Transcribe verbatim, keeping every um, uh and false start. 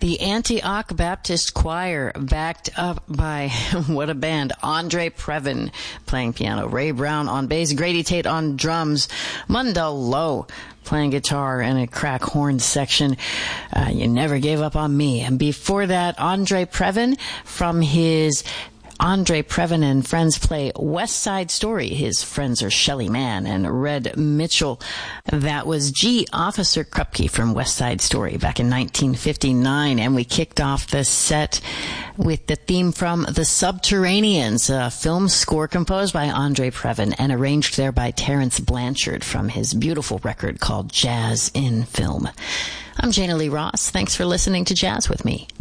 The Antioch Baptist Choir, backed up by, what a band, Andre Previn playing piano, Ray Brown on bass, Grady Tate on drums, Mundell Lowe playing guitar and a crack horn section. Uh, You Never Gave Up on Me. And before that, Andre Previn from his Andre Previn and Friends play West Side Story. His friends are Shelly Mann and Red Mitchell. That was G. Officer Krupke from West Side Story back in nineteen fifty-nine. And we kicked off the set with the theme from The Subterraneans, a film score composed by Andre Previn and arranged there by Terrence Blanchard from his beautiful record called Jazz in Film. I'm Jana Lee Ross. Thanks for listening to Jazz with Me.